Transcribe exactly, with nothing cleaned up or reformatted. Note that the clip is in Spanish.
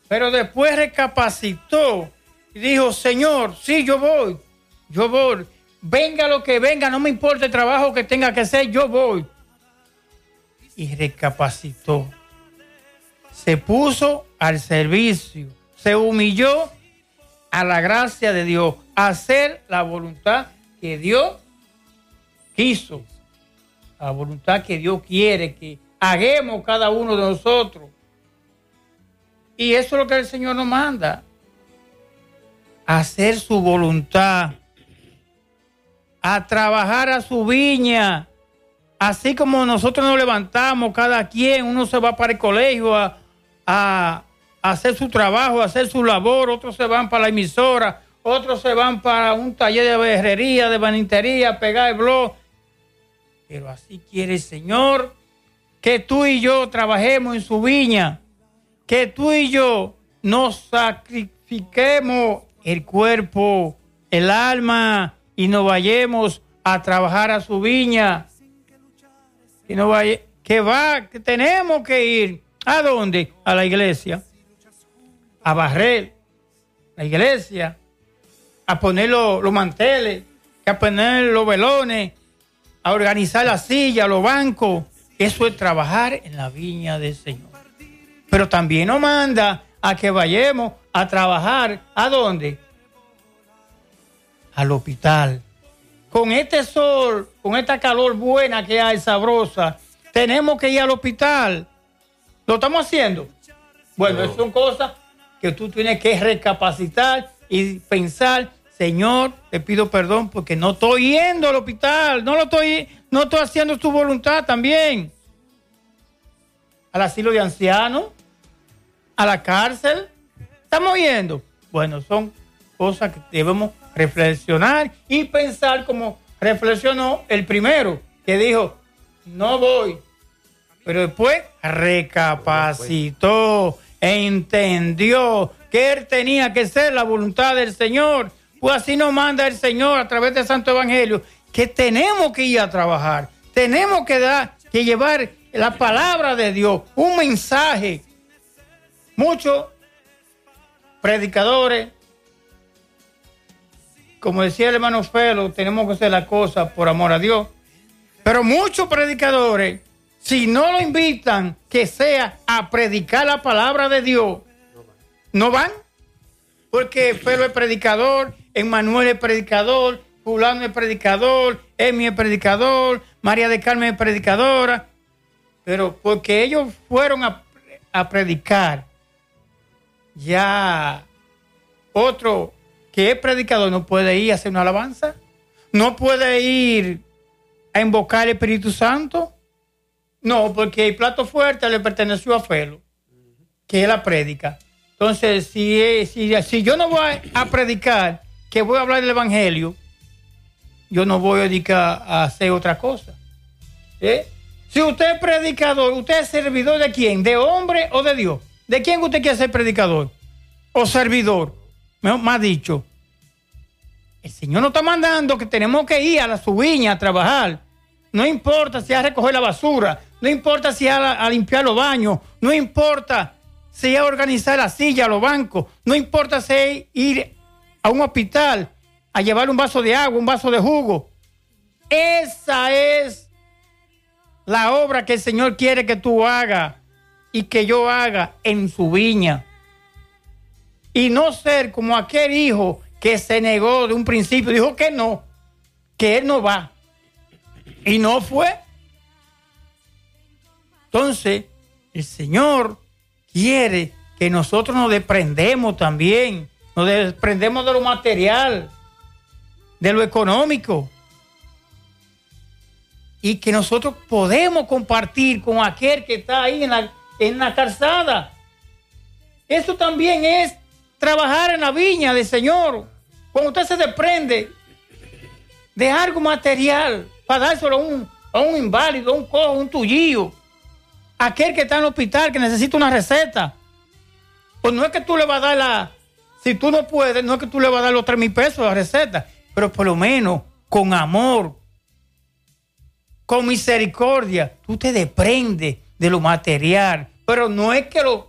Pero después recapacitó y dijo, Señor, sí, yo voy, yo voy. Venga lo que venga, no me importa el trabajo que tenga que hacer, yo voy. Y recapacitó. Se puso al servicio, se humilló a la gracia de Dios, a hacer la voluntad que Dios quiso, la voluntad que Dios quiere que hagamos cada uno de nosotros. Y eso es lo que el Señor nos manda, hacer su voluntad, a trabajar a su viña, así como nosotros nos levantamos, cada quien, uno se va para el colegio a, a, a hacer su trabajo, a hacer su labor, otros se van para la emisora, otros se van para un taller de herrería, de banitería, a pegar el blog. Pero así quiere el Señor que tú y yo trabajemos en su viña, que tú y yo nos sacrifiquemos el cuerpo, el alma, y nos vayamos a trabajar a su viña. Que, no vaya, que va, que tenemos que ir. ¿A dónde? A la iglesia. A barrer la iglesia. A poner los, los manteles. A poner los velones. A organizar la silla, los bancos. Eso es trabajar en la viña del Señor. Pero también nos manda a que vayamos a trabajar. ¿A dónde? Al hospital. Con este sol, con esta calor buena que hay, sabrosa, tenemos que ir al hospital. ¿Lo estamos haciendo? Bueno, no. Son cosas que tú tienes que recapacitar y pensar, Señor, te pido perdón porque no estoy yendo al hospital, no lo estoy, no estoy haciendo tu voluntad también. Al asilo de ancianos, a la cárcel, ¿estamos yendo? Bueno, son cosas que debemos reflexionar y pensar como reflexionó el primero, que dijo, no voy. Pero después recapacitó, entendió que él tenía que ser la voluntad del Señor. Pues así nos manda el Señor a través del Santo Evangelio, que tenemos que ir a trabajar, tenemos que dar, que llevar la palabra de Dios, un mensaje. Muchos predicadores, como decía el hermano Felo, tenemos que hacer las cosas por amor a Dios. Pero muchos predicadores, si no lo invitan que sea a predicar la palabra de Dios, no van. Porque Felo es predicador, Emmanuel es predicador, fulano es predicador, Emi es predicador, María de Carmen es predicadora. Pero porque ellos fueron a, a predicar, ya otro que es predicador no puede ir a hacer una alabanza, no puede ir a invocar el Espíritu Santo. No, porque el plato fuerte le perteneció a Felo, que es la prédica. Entonces, si, si, si yo no voy a predicar, que voy a hablar del Evangelio, yo no voy a dedicar a hacer otra cosa. ¿Eh? Si usted es predicador, ¿usted es servidor de quién? ¿De hombre o de Dios? ¿De quién usted quiere ser predicador? ¿O servidor? Me ha dicho. El Señor nos está mandando que tenemos que ir a la su viña a trabajar. No importa si es a recoger la basura, no importa si es a, a limpiar los baños, no importa si es a organizar la silla, los bancos, no importa si es ir a un hospital a llevar un vaso de agua, un vaso de jugo. Esa es la obra que el Señor quiere que tú hagas y que yo haga en su viña. Y no ser como aquel hijo que se negó de un principio, dijo que no, que él no va. Y no fue. Entonces, el Señor quiere que nosotros nos desprendemos también, nos desprendemos de lo material, de lo económico, y que nosotros podemos compartir con aquel que está ahí en la, en la calzada. Eso también es trabajar en la viña del Señor. Cuando usted se desprende de algo material para dárselo a un, a un inválido, a un cojo, a un tullillo, aquel que está en el hospital que necesita una receta, pues no es que tú le vas a dar la, si tú no puedes, no es que tú le vas a dar los tres mil pesos de la receta, pero por lo menos con amor, con misericordia, tú te desprendes de lo material. Pero no es que lo